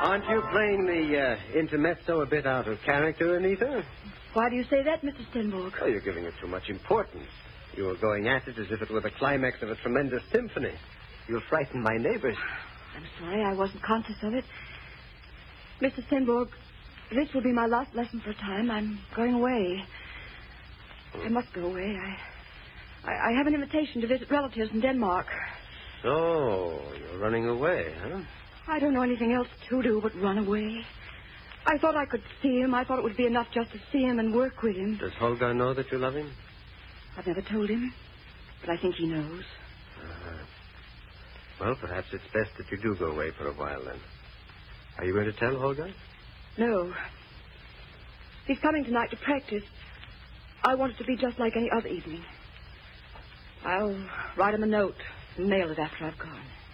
Aren't you playing the intermezzo a bit out of character, Anita? Why do you say that, Mr. Stenborg? Oh, you're giving it too much importance. You were going at it as if it were the climax of a tremendous symphony. You'll frighten my neighbors. I'm sorry, I wasn't conscious of it. Mr. Stenborg, this will be my last lesson for a time. I'm going away. I must go away. I have an invitation to visit relatives in Denmark. So, you're running away, huh? I don't know anything else to do but run away. I thought I could see him. I thought it would be enough just to see him and work with him. Does Holger know that you love him? I've never told him, but I think he knows. Well, perhaps it's best that you do go away for a while, then. Are you going to tell Holger? No. He's coming tonight to practice. I want it to be just like any other evening. I'll write him a note and mail it after I've gone.